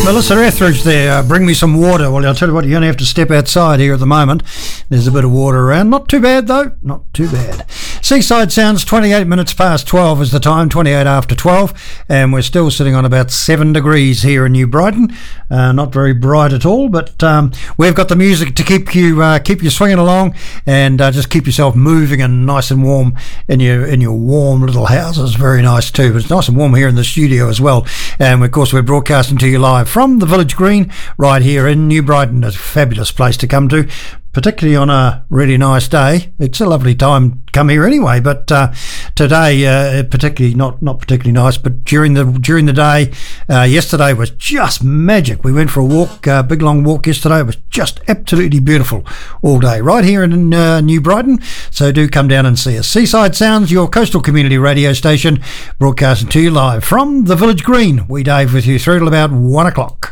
Melissa Etheridge there, bring me some water. Well, I'll tell you what, you only have to step outside here at the moment. There's a bit of water around. Not too bad, though. Not too bad. Seaside Sounds, 28 minutes past 12 is the time, 28 after 12, and we're still sitting on about 7 degrees here in New Brighton. Not very bright at all, but we've got the music to keep you swinging along and just keep yourself moving and nice and warm in your warm little houses. Very nice too. It's nice and warm here in the studio as well. And of course, we're broadcasting to you live from the Village Green right here in New Brighton. It's a fabulous place to come to, particularly on a really nice day. It's a lovely time to come here anyway, but today particularly not particularly nice, but during the day, yesterday was just magic. We went for a walk, big long walk yesterday. It was just absolutely beautiful all day right here in New Brighton, so do come down and see us. Seaside Sounds, your coastal community radio station, broadcasting to you live from the Village Green. We Dave with you through till about 1 o'clock.